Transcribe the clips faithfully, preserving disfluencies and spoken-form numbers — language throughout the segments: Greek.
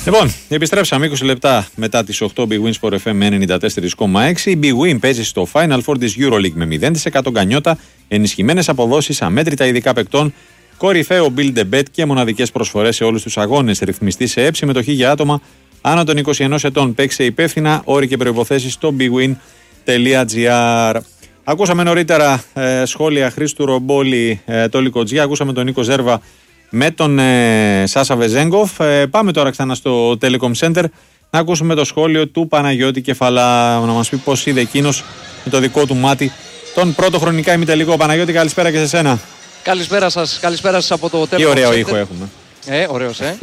Λοιπόν, επιστρέψαμε είκοσι λεπτά μετά τις οκτώ. Big Win Sport εφ εμ ενενήντα τέσσερα κόμμα έξι. Η Big Win παίζει στο Final Four της EuroLeague με μηδέν τοις εκατό γκανιότα, ενισχυμένες αποδόσεις, αμέτρητα ειδικά παικτών, κορυφαίο build a bet και μοναδικές προσφορές σε όλους τους αγώνες. Ρυθμιστή σε ΕΠ, συμμετοχή για άτομα άνω των είκοσι ενός ετών. Παίξε υπεύθυνα, όροι και προϋποθέσεις στο bigwin τελεία gr. Ακούσαμε νωρίτερα ε, σχόλια Χρήστου Ρομπόλη, ε, το Λικοτζιά. Ακούσαμε τον Νίκο Ζέρβα με τον ε, Σάσα Βεζέγκοφ. Ε, πάμε τώρα ξανά στο Telecom Center να ακούσουμε το σχόλιο του Παναγιώτη Κεφαλά, να μας πει πώς είδε εκείνος με το δικό του μάτι τον πρώτο χρονικά ημιτελικό. Παναγιώτη, καλησπέρα και σε σένα. Καλησπέρα σας, καλησπέρα σας από το Telecom Center. Τι ωραίο ήχο έχουμε. Ε, ωραίος, ε.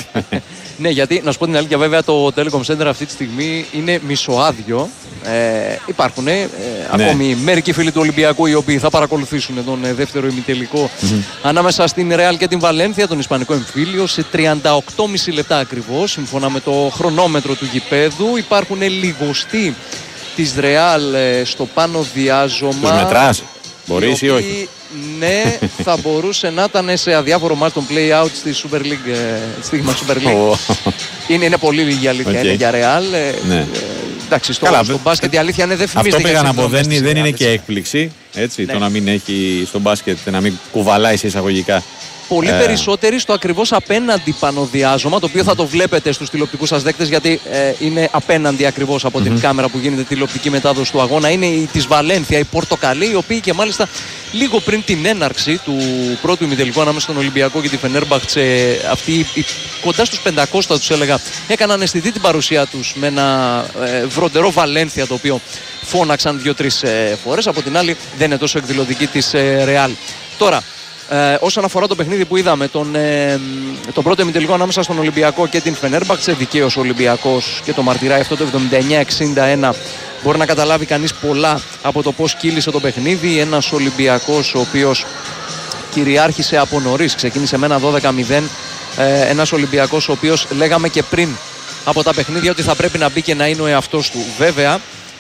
Ναι, γιατί να σου πω την αλήθεια, βέβαια το Telecom Center αυτή τη στιγμή είναι μισοάδιο. Ε, υπάρχουν ε, ναι. ακόμη μερικοί φίλοι του Ολυμπιακού οι οποίοι θα παρακολουθήσουν τον ε, δεύτερο ημιτελικό mm-hmm. ανάμεσα στην Real και την Βαλένθια, τον Ισπανικό εμφύλιο, σε τριάντα οκτώ κόμμα πέντε λεπτά ακριβώς, σύμφωνα με το χρονόμετρο του γηπέδου. Υπάρχουν λιγοστοί της Real ε, στο πάνω διάζωμα. Τους μετράς, μπορείς ή όχι? Ναι, θα μπορούσε να ήταν σε αδιάφορο μάτς των play-out στη Super League, ε, στη Super League. είναι, είναι πολύ λίγη αλήθεια, okay. είναι για Real. Ε, ναι. ε, εντάξει, στο, Καλά, στο μπάσκετ η αλήθεια είναι δεν φημίζεται. Αυτό πήγα να πω, δεν, δεν είναι και έκπληξη, έτσι, ναι. το να μην έχει στο μπάσκετ, να μην κουβαλάει σε εισαγωγικά. Πολύ ε... περισσότεροι στο ακριβώς απέναντι πανοδιάζωμα, το οποίο θα το βλέπετε στους τηλεοπτικούς σας δέκτες, γιατί ε, είναι απέναντι ακριβώς από mm-hmm. την κάμερα που γίνεται τηλεοπτική μετάδοση του αγώνα. Είναι η της Βαλένθια, οι Πορτοκαλί, οι οποίοι και μάλιστα λίγο πριν την έναρξη του πρώτου ημιτελικού ανάμεσα στον Ολυμπιακό και τη Φενέρμπαχτσε, αυτοί κοντά στους πεντακόσια θα τους έλεγα, έκαναν αισθητή την παρουσία τους με ένα ε, βροντερό Βαλένθια, το οποίο φώναξαν δύο-τρεις ε, φορές. Από την άλλη δεν είναι τόσο εκδηλωτική της ε, Real. Τώρα, Ε, όσον αφορά το παιχνίδι που είδαμε, τον, ε, τον πρώτο ημιτελικό ανάμεσα στον Ολυμπιακό και την Φενέρμπαχτσε, δικαίως ο Ολυμπιακός και το μαρτυράει αυτό το εβδομήντα εννιά εξήντα ένα. Μπορεί να καταλάβει κανείς πολλά από το πώς κύλησε το παιχνίδι. Ένας Ολυμπιακός ο οποίος κυριάρχησε από νωρίς, ξεκίνησε με ένα δώδεκα μηδέν. Ε, ένας Ολυμπιακός ο οποίος λέγαμε και πριν από τα παιχνίδια ότι θα πρέπει να μπει και να είναι ο εαυτός του. Βέβαια,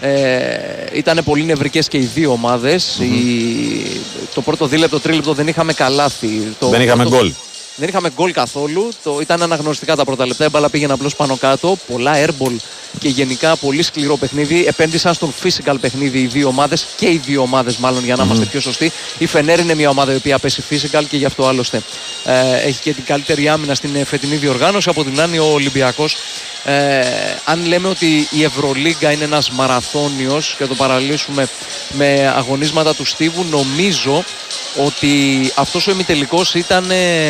Ε, ήταν πολύ νευρικές και οι δύο ομάδες. Mm-hmm. Η... Το πρώτο δίλεπτο, τρίλεπτο δεν είχαμε καλάθι. Το... Δεν είχαμε γκολ. Το... Δεν είχαμε γκολ καθόλου. Το... Ήταν αναγνωριστικά τα πρώτα λεπτά. Η μπάλα πήγαινε απλώς πάνω κάτω. Πολλά airball και γενικά πολύ σκληρό παιχνίδι. Επένδυσαν στο physical παιχνίδι οι δύο ομάδες, και οι δύο ομάδες μάλλον, για να mm-hmm. είμαστε πιο σωστοί. Η Φενέρ είναι μια ομάδα η οποία πέσει physical και γι' αυτό άλλωστε ε, έχει και την καλύτερη άμυνα στην φετινή διοργάνωση. Από την άλλη, ο Ολυμπιακός. Ε, αν λέμε ότι η Ευρωλίγκα είναι ένας μαραθώνιος και το παραλύσουμε με αγωνίσματα του Στίβου, νομίζω ότι αυτός ο ημιτελικός ήταν ε,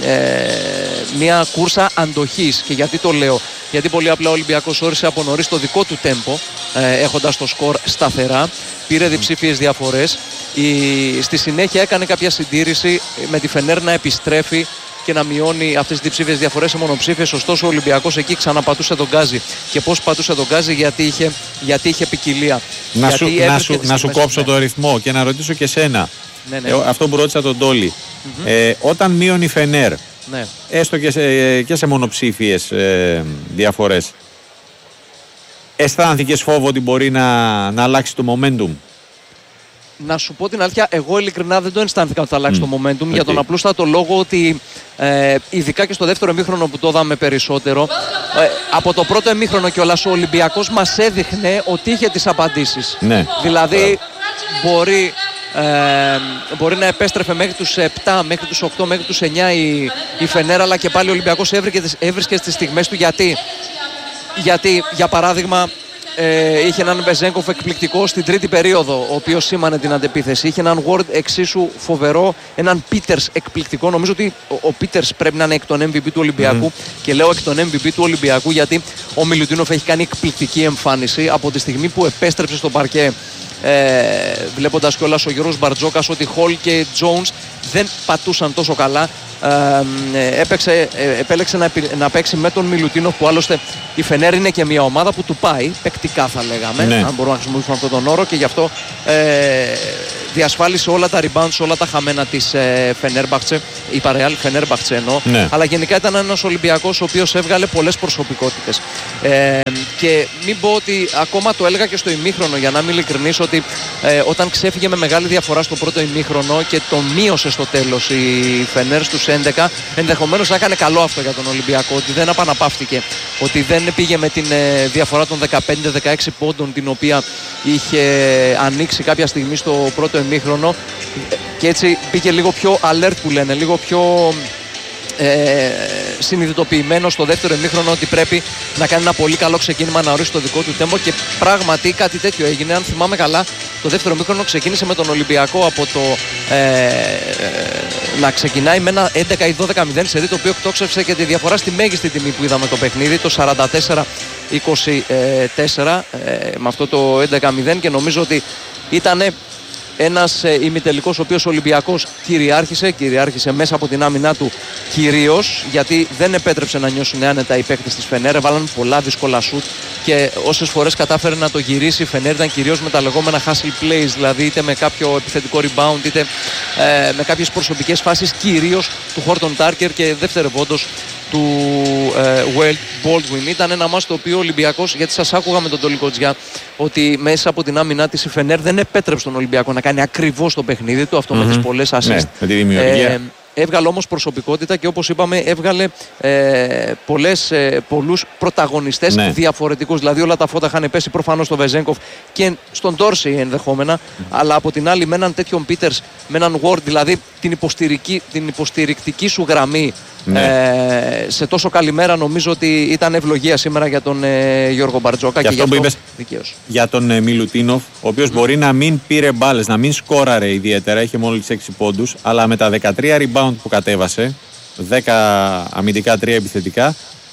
ε, μια κούρσα αντοχής. Και γιατί το λέω? Γιατί πολύ απλά ο Ολυμπιακός όρισε από νωρίς το δικό του τέμπο, ε, έχοντας το σκορ σταθερά, πήρε διψήφιες διαφορές. Η, στη συνέχεια έκανε κάποια συντήρηση με τη Φενέρ να επιστρέφει και να μειώνει αυτές τις διψήφιες διαφορές σε μονοψήφιες. Ωστόσο ο Ολυμπιακός εκεί ξαναπατούσε τον γκάζι. Και πώς πατούσε τον γκάζι? Γιατί είχε, γιατί είχε ποικιλία. Να γιατί σου, να σου, να σου κόψω ναι. το ρυθμό και να ρωτήσω και σένα. Ναι, ναι. Ε, αυτό που ρώτησα τον Τόλι. Mm-hmm. Ε, όταν μείωνει η Φενέρ, ναι. έστω και σε, και σε μονοψήφιες ε, διαφορές, αισθάνθηκες φόβο ότι μπορεί να, να αλλάξει το momentum? Να σου πω την αλήθεια, εγώ ειλικρινά δεν το αισθάνθηκα ότι θα αλλάξει mm. το momentum, okay. για τον απλούστατο λόγο ότι ε, ειδικά και στο δεύτερο εμίχρονο που το είδαμε περισσότερο, ε, από το πρώτο εμίχρονο κιόλας ο Ολυμπιακός μας έδειχνε ότι είχε τις απαντήσεις. Ναι. Δηλαδή μπορεί, ε, μπορεί να επέστρεφε μέχρι τους επτά, μέχρι τους οκτώ, μέχρι τους εννιά η, η Φενέρα, αλλά και πάλι ο Ολυμπιακός έβρισκε στις στιγμές του. Γιατί, γιατί για παράδειγμα, Ε, είχε έναν Βεζέγκοφ εκπληκτικό στην τρίτη περίοδο, ο οποίος σήμανε την αντεπίθεση. Είχε έναν Ward εξίσου φοβερό, έναν Πίτερς εκπληκτικό. Νομίζω ότι ο Πίτερς πρέπει να είναι εκ των εμ βι πι του Ολυμπιακού. Mm. Και λέω εκ των εμ βι πι του Ολυμπιακού γιατί ο Μιλουτίνοφ έχει κάνει εκπληκτική εμφάνιση από τη στιγμή που επέστρεψε στο παρκέ. Ε, βλέποντας κιόλας ο Γιώργος Μπαρτζόκας ότι Χολ και Jones δεν πατούσαν τόσο καλά. Ε, έπαιξε, ε, επέλεξε να, να παίξει με τον Μιλουτίνοφ, που άλλωστε η Φενέρ είναι και μια ομάδα που του πάει παικτικά, θα λέγαμε, ναι. αν μπορούμε να χρησιμοποιήσουμε αυτόν τον όρο, και γι' αυτό ε, διασφάλισε όλα τα rebounds, όλα τα χαμένα της ε, Φενέρμπαχτσε, η Παρεάλ Φενέρμπαχτσε εννοώ, ναι. αλλά γενικά ήταν ένας Ολυμπιακός ο οποίος έβγαλε πολλές προσωπικότητες. Ε, και μην πω ότι ακόμα το έλεγα και στο ημίχρονο, για να είμαι ειλικρινής, ότι ε, όταν ξέφυγε με μεγάλη διαφορά στο πρώτο ημίχρονο και το μείωσε στο τέλος η Φενέρ στους έντεκα, ενδεχομένως να έκανε καλό αυτό για τον Ολυμπιακό, ότι δεν απαναπαύτηκε, ότι δεν πήγε με την ε, διαφορά των δεκαπέντε δεκαέξι πόντων την οποία είχε ανοίξει κάποια στιγμή στο πρώτο ημίχρονο, και έτσι πήγε λίγο πιο alert που λένε, λίγο πιο ε, συνειδητοποιημένο στο δεύτερο ημίχρονο ότι πρέπει να κάνει ένα πολύ καλό ξεκίνημα, να ορίσει το δικό του τέμπο, και πράγματι κάτι τέτοιο έγινε. Αν θυμάμαι καλά, το δεύτερο ημίχρονο ξεκίνησε με τον Ολυμπιακό από το ε, ε, να ξεκινάει με ένα έντεκα ή δώδεκα μηδέν σερί, το οποίο εκτόξευσε και τη διαφορά στη μέγιστη τιμή που είδαμε το παιχνίδι, το σαράντα τέσσερα είκοσι τέσσερα, ε, με αυτό το έντεκα μηδέν, και νομίζω ότι ήταν ένας ε, ημιτελικός ο οποίος ο Ολυμπιακός κυριάρχησε, κυριάρχησε μέσα από την άμυνά του κυρίως, γιατί δεν επέτρεψε να νιώσουν άνετα οι παίκτες της Φενέρ, έβαλαν πολλά δύσκολα σουτ και όσες φορές κατάφερε να το γυρίσει η Φενέρ ήταν κυρίως με τα λεγόμενα hustle plays, δηλαδή είτε με κάποιο επιθετικό rebound είτε ε, με κάποιες προσωπικές φάσεις, κυρίως του Χόρτον Τάρκερ και δευτερευόντως του ε, Baldwin. Ήταν ένα μάτς το οποίο ο Ολυμπιακός, γιατί σας άκουγα με τον Τόλι Κοτζιά ότι μέσα από την άμυνά της η Φενέρ δεν επέτρεψε τον Ολυμπιακό να κάνει ακριβώς το παιχνίδι του, αυτό mm-hmm. με τις πολλές assist. Ναι, με τη δημιουργία. Ε, έβγαλε όμως προσωπικότητα και όπως είπαμε έβγαλε ε, πολλές, ε, πολλούς πρωταγωνιστές ναι. διαφορετικούς. Δηλαδή όλα τα φώτα είχαν πέσει προφανώς στον Βεζένκοφ και στον Τόρσι ενδεχόμενα, mm. αλλά από την άλλη με έναν τέτοιον Πίτερς, με έναν Ward, δηλαδή την, την υποστηρικτική σου γραμμή ναι. ε, σε τόσο καλημέρα, νομίζω ότι ήταν ευλογία σήμερα για τον ε, Γιώργο Μπαρτζόκα. Και, και αυτό που είπες δικαίως. Για τον ε, Μιλουτίνοφ, ο οποίος mm. μπορεί να μην πήρε μπάλες, να μην σκόραρε ιδιαίτερα, είχε μόλις έξι πόντους, αλλά με τα δεκατρία rebound που κατέβασε, δέκα αμυντικά, τρία επιθετικά,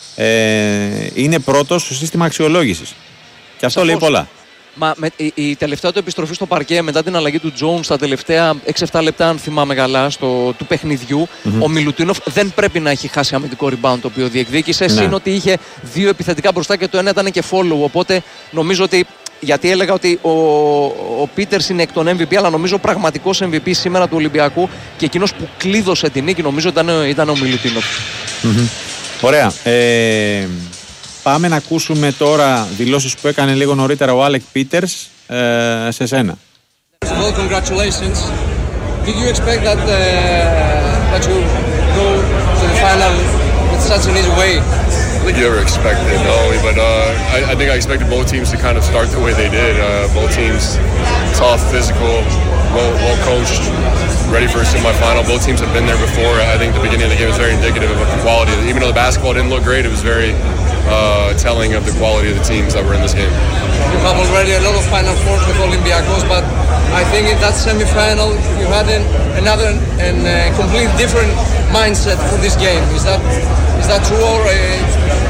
ε, είναι πρώτος στο σύστημα αξιολόγησης. Και αυτό Σαφώς. λέει πολλά. Μα με, η, η τελευταία του επιστροφή στο παρκέ μετά την αλλαγή του Jones στα τελευταία έξι εφτά λεπτά, αν θυμάμαι καλά, στο, του παιχνιδιού, mm-hmm. ο Μιλουτίνοφ δεν πρέπει να έχει χάσει αμυντικό rebound το οποίο διεκδίκησε. Ναι. Συν ότι είχε δύο επιθετικά μπροστά και το ένα ήταν και follow. Οπότε νομίζω ότι. Γιατί έλεγα ότι ο, ο Πίτερς είναι εκ των εμ βι πι, αλλά νομίζω ο πραγματικός εμ βι πι σήμερα του Ολυμπιακού και εκείνος που κλείδωσε την νίκη νομίζω ήταν, ήταν ο Μιλουτίνοφ. Mm-hmm. Ωραία. Ε, πάμε να ακούσουμε τώρα δηλώσεις που έκανε λίγο νωρίτερα ο Άλεκ Πίτερς ε, σε σένα. Well, congratulations. Did you expect that, uh, that you go to the final with such an easy way? I think you ever expected it, no, but uh, I, I think I expected both teams to kind of start the way they did. Uh, both teams tough, physical, well, well coached, ready for a semifinal. Both teams have been there before. I think the beginning of the game was very indicative of the quality. Even though the basketball didn't look great, it was very uh, telling of the quality of the teams that were in this game. You have already a lot of Final Fours with Olympiacos, but I think in that semifinal you had an, another and uh, completely different mindset for this game. Is that is that true or? Uh,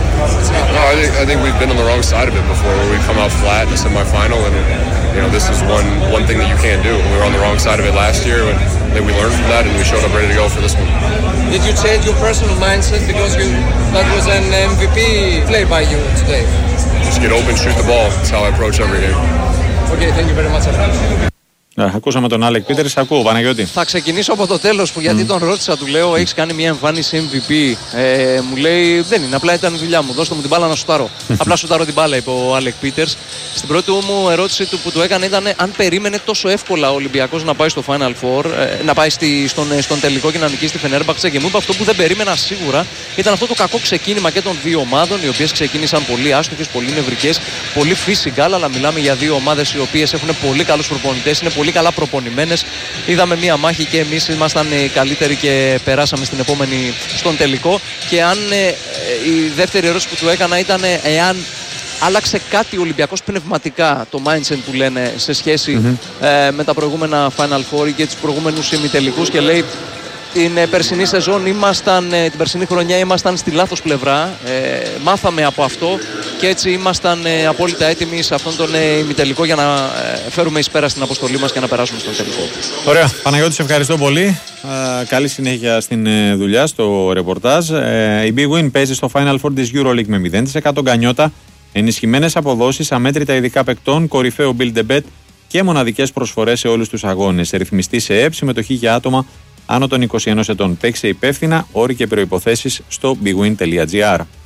No, I think I think we've been on the wrong side of it before, where we come out flat in the semifinal, and you know this is one one thing that you can't do. We were on the wrong side of it last year, and I think we learned from that, and we showed up ready to go for this one. Did you change your personal mindset because you that was an M V P play by you today? Just get open, shoot the ball. That's how I approach every game. Okay, thank you very much. Yeah, ακούσαμε τον Άλεκ Πίτερς, ακούω Παναγιώτη. Θα ξεκινήσω από το τέλος που γιατί mm. τον ρώτησα, του λέω έχεις κάνει μια εμφάνιση εμ βι πι, ε, μου λέει δεν είναι, απλά ήταν η δουλειά μου, δώστε μου την μπάλα να σουτάρω. Απλά σουτάρω την μπάλα, είπε ο Άλεκ Πίτερς. Στην πρώτη μου ερώτηση του που του έκανε ήταν αν περίμενε τόσο εύκολα ο Ολυμπιακός να πάει στο Final Four, ε, να πάει στη, στον, στον τελικό και να νικήσει τη Φενέρμπαχτσε, και μου είπε αυτό που δεν περίμενα σίγουρα ήταν αυτό το κακό ξεκίνημα και των δύο ομάδων, οι οποίες ξεκίνησαν πολύ άστοχες, πολύ νευρικές, πολύ physical, αλλά μιλάμε για δύο ομάδες οι οποίες έχουν πολύ καλούς προπονητές, είναι πολύ καλά προπονημένες. Είδαμε μία μάχη και εμείς ήμασταν οι καλύτεροι και περάσαμε στην επόμενη στον τελικό. Και αν ε, η δεύτερη ερώτηση που του έκανα ήταν ε, εάν άλλαξε κάτι ο Ολυμπιακός πνευματικά, το mindset που λένε, σε σχέση mm-hmm. ε, με τα προηγούμενα Final Four και τους προηγούμενους ημιτελικούς, και λέει την περσινή σεζόν ήμασταν, την περσινή χρονιά ήμασταν στη λάθος πλευρά, ε, μάθαμε από αυτό και έτσι ήμασταν ε, απόλυτα έτοιμοι σε αυτόν τον ε, ημιτελικό για να ε, φέρουμε εις πέρα στην αποστολή μας και να περάσουμε στον τελικό. Ωραία, Παναγιώτη, σε ευχαριστώ πολύ. Ε, καλή συνέχεια στην ε, δουλειά, στο ρεπορτάζ. Ε, η Big Win παίζει στο Final Four της EuroLeague με μηδέν τοις εκατό γκανιότα, ενισχυμένες αποδόσεις, αμέτρητα ειδικά παικτών, κορυφαίο Build the Bet και μοναδικές προσφορές σε όλους τους αγώνες. Ρυθμιστή σε ΕΕΠ, συμμετοχή για άτομα άνω των είκοσι ενός ετών. Παίξε υπεύθυνα, όροι και προϋποθέσεις στο bigwin τελεία gr.